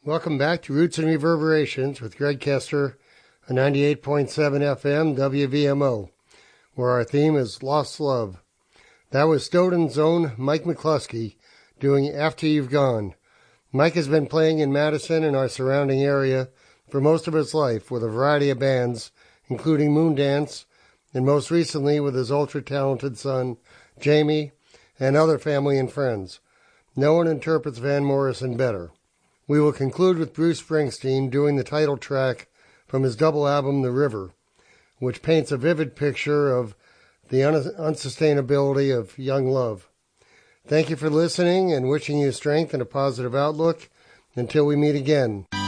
Welcome back to Roots and Reverberations with Greg Kester on 98.7 FM WVMO, where our theme is Lost Love. That was Stoughton's own Mike McCluskey doing After You've Gone. Mike has been playing in Madison and our surrounding area for most of his life with a variety of bands, including Moondance, and most recently with his ultra-talented son, Jamie, and other family and friends. No one interprets Van Morrison better. We will conclude with Bruce Springsteen doing the title track from his double album, The River, which paints a vivid picture of the unsustainability of young love. Thank you for listening and wishing you strength and a positive outlook. Until we meet again.